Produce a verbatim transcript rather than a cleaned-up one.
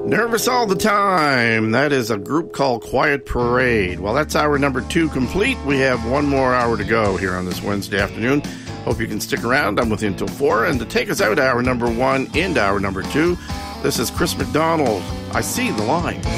Nervous all the time. That is a group called Quiet Parade. Well, that's hour number two complete. We have one more hour to go here on this Wednesday afternoon. Hope you can stick around. I'm with you until four. And to take us out, hour number one into hour number two, this is Chris McDonald. I See the Line.